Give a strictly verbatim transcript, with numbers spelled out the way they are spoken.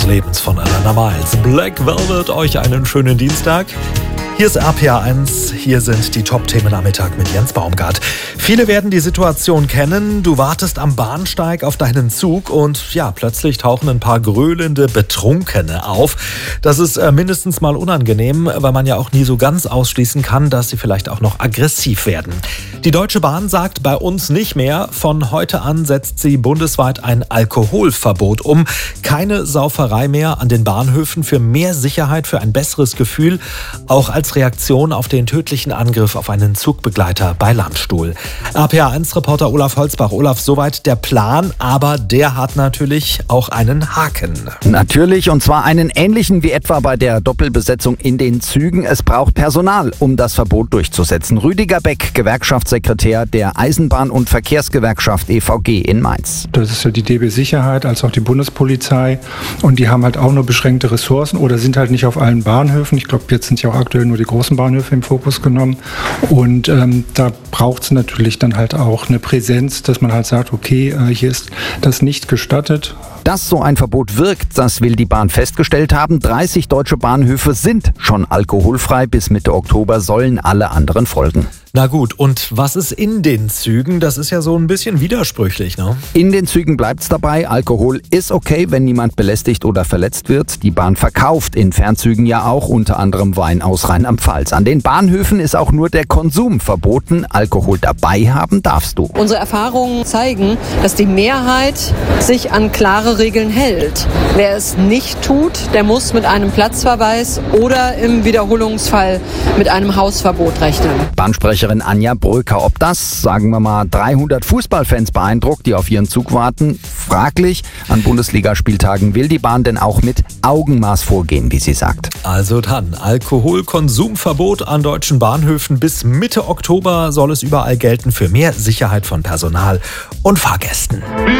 Lebens von Alana Miles. Black Velvet, euch einen schönen Dienstag. Hier ist R P R eins, hier sind die Top-Themen am Mittag mit Jens Baumgart. Viele werden die Situation kennen, du wartest am Bahnsteig auf deinen Zug und ja, plötzlich tauchen ein paar gröhlende Betrunkene auf. Das ist äh, mindestens mal unangenehm, weil man ja auch nie so ganz ausschließen kann, dass sie vielleicht auch noch aggressiv werden. Die Deutsche Bahn sagt bei uns nicht mehr, von heute an setzt sie bundesweit ein Alkoholverbot um. Keine Sauferei mehr an den Bahnhöfen, für mehr Sicherheit, für ein besseres Gefühl, auch als Reaktion auf den tödlichen Angriff auf einen Zugbegleiter bei Landstuhl. R P R eins-Reporter Olaf Holzbach. Olaf, soweit der Plan, aber der hat natürlich auch einen Haken. Natürlich, und zwar einen ähnlichen wie etwa bei der Doppelbesetzung in den Zügen. Es braucht Personal, um das Verbot durchzusetzen. Rüdiger Beck, Gewerkschaftssekretär der Eisenbahn- und Verkehrsgewerkschaft E V G in Mainz. Das ist ja die D B Sicherheit als auch die Bundespolizei und die haben halt auch nur beschränkte Ressourcen oder sind halt nicht auf allen Bahnhöfen. Ich glaube, jetzt sind ja auch aktuell nur die großen Bahnhöfe im Fokus genommen und ähm, da braucht es natürlich dann halt auch eine Präsenz, dass man halt sagt, okay, äh, hier ist das nicht gestattet. Dass so ein Verbot wirkt, das will die Bahn festgestellt haben. dreißig deutsche Bahnhöfe sind schon alkoholfrei. Bis Mitte Oktober sollen alle anderen folgen. Na gut, und was ist in den Zügen? Das ist ja so ein bisschen widersprüchlich, ne? In den Zügen bleibt's dabei. Alkohol ist okay, wenn niemand belästigt oder verletzt wird. Die Bahn verkauft in Fernzügen ja auch unter anderem Wein aus Rheinland-Pfalz. An den Bahnhöfen ist auch nur der Konsum verboten. Alkohol dabei haben darfst du. Unsere Erfahrungen zeigen, dass die Mehrheit sich an klare Regeln hält. Wer es nicht tut, der muss mit einem Platzverweis oder im Wiederholungsfall mit einem Hausverbot rechnen. Bahnsprecherin Anja Bröker, ob das, sagen wir mal, dreihundert Fußballfans beeindruckt, die auf ihren Zug warten, fraglich. An Bundesligaspieltagen will die Bahn denn auch mit Augenmaß vorgehen, wie sie sagt. Also dann, Alkoholkonsumverbot an deutschen Bahnhöfen. Bis Mitte Oktober soll es überall gelten für mehr Sicherheit von Personal und Fahrgästen.